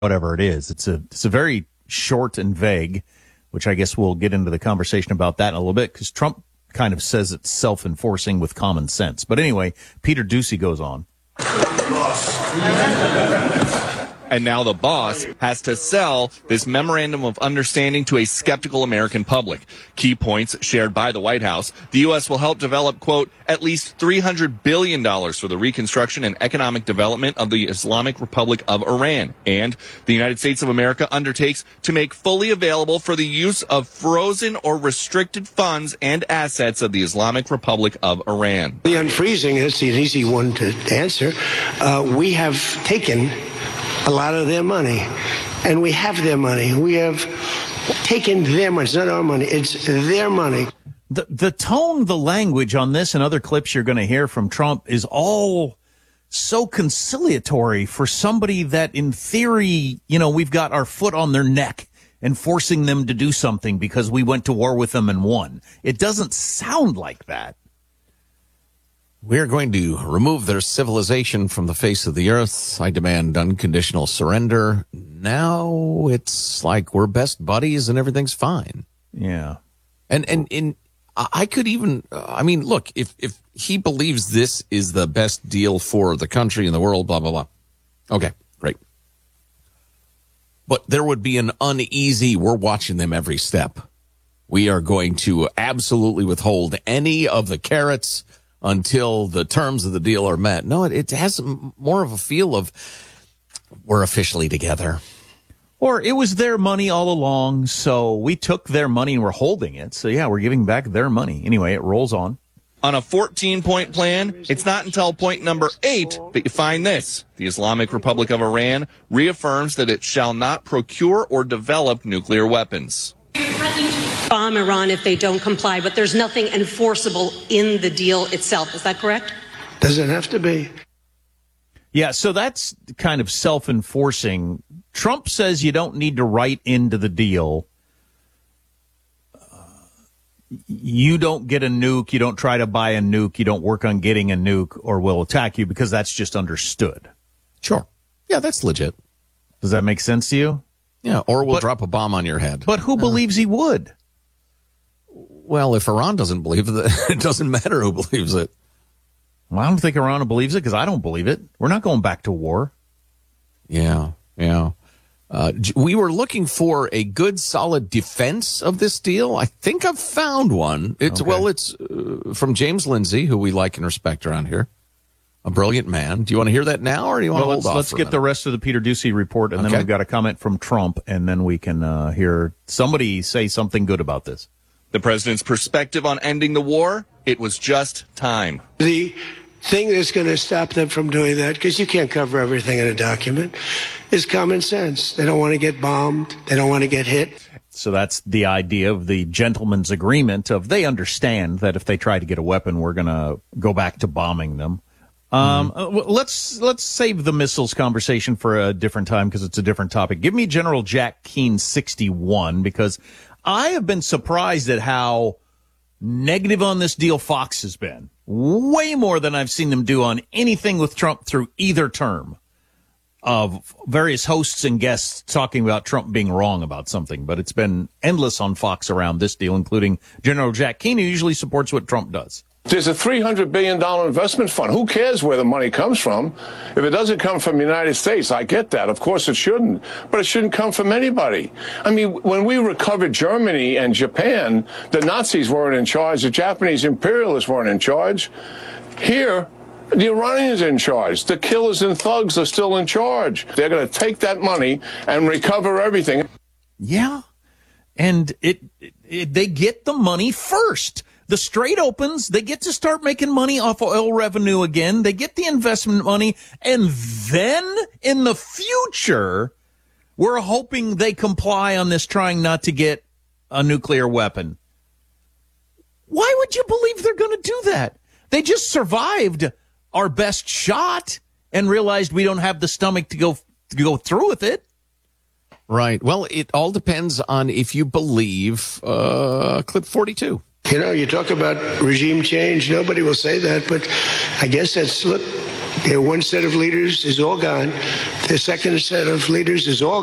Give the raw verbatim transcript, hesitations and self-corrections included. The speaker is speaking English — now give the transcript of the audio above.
whatever it is. It's a it's a very short and vague, which I guess we'll get into the conversation about that in a little bit, because Trump kind of says it's self-enforcing with common sense. But anyway, Peter Doocy goes on. And now the boss has to sell this memorandum of understanding to a skeptical American public. Key points shared by the White House. The U S will help develop, quote, at least three hundred billion dollars for the reconstruction and economic development of the Islamic Republic of Iran. And the United States of America undertakes to make fully available for the use of frozen or restricted funds and assets of the Islamic Republic of Iran. The unfreezing is an easy one to answer. Uh, we have taken a lot of their money, and we have their money. We have taken their money. It's not our money. It's their money. The the tone, the language on this and other clips you're going to hear from Trump is all so conciliatory for somebody that, in theory, you know, we've got our foot on their neck and forcing them to do something because we went to war with them and won. It doesn't sound like that. We're going to remove their civilization from the face of the earth. I demand unconditional surrender. Now it's like we're best buddies and everything's fine. Yeah. And, and, and I could even, I mean, look, if, if he believes this is the best deal for the country and the world, blah, blah, blah. Okay, great. But there would be an uneasy, we're watching them every step. We are going to absolutely withhold any of the carrots until the terms of the deal are met. No, it, it has more of a feel of we're officially together. Or it was their money all along, so we took their money and we're holding it. So, yeah, we're giving back their money. Anyway, it rolls on. On a fourteen-point plan, it's not until point number eight that you find this. The Islamic Republic of Iran reaffirms that it shall not procure or develop nuclear weapons. Bomb Iran if they don't comply, but there's nothing enforceable in the deal itself. Is that correct? Doesn't have to be. Yeah, so that's kind of self-enforcing. Trump says you don't need to write into the deal. Uh, you don't get a nuke. You don't try to buy a nuke. You don't work on getting a nuke, or we'll attack you, because that's just understood. Sure. Yeah, that's legit. Does that make sense to you? Yeah, or we'll but, drop a bomb on your head. But who uh, believes he would? Well, if Iran doesn't believe it, it doesn't matter who believes it. Well, I don't think Iran believes it, because I don't believe it. We're not going back to war. Yeah, yeah. Uh, we were looking for a good, solid defense of this deal. I think I've found one. It's okay. Well, it's uh, from James Lindsay, who we like and respect around here. A brilliant man. Do you want to hear that now, or do you want well, to hold let's, off? Let's get the rest of the Peter Doocy report, and okay. then we've got a comment from Trump, and then we can uh, hear somebody say something good about this. The president's perspective on ending the war, it was just time. The thing that's going to stop them from doing that, because you can't cover everything in a document, is common sense. They don't want to get bombed. They don't want to get hit. So that's the idea of the gentleman's agreement of they understand that if they try to get a weapon, we're going to go back to bombing them. Um, mm-hmm. uh, let's let's save the missiles conversation for a different time, because it's a different topic. Give me General Jack Keane sixty-one, because I have been surprised at how negative on this deal Fox has been. Way more than I've seen them do on anything with Trump through either term, of various hosts and guests talking about Trump being wrong about something. But it's been endless on Fox around this deal, including General Jack Keane, who usually supports what Trump does. There's a three hundred billion dollars investment fund. Who cares where the money comes from? If it doesn't come from the United States, I get that. Of course it shouldn't. But it shouldn't come from anybody. I mean, when we recovered Germany and Japan, the Nazis weren't in charge. The Japanese imperialists weren't in charge. Here, the Iranians are in charge. The killers and thugs are still in charge. They're going to take that money and recover everything. Yeah. And it, it they get the money first. The Strait opens, they get to start making money off of oil revenue again. They get the investment money. And then in the future, we're hoping they comply on this, trying not to get a nuclear weapon. Why would you believe they're going to do that? They just survived our best shot and realized we don't have the stomach to go to go through with it. Right. Well, it all depends on if you believe uh, clip forty-two. You know, you talk about regime change. Nobody will say that, but I guess that's, look, Their one set of leaders is all gone. Their second set of leaders is all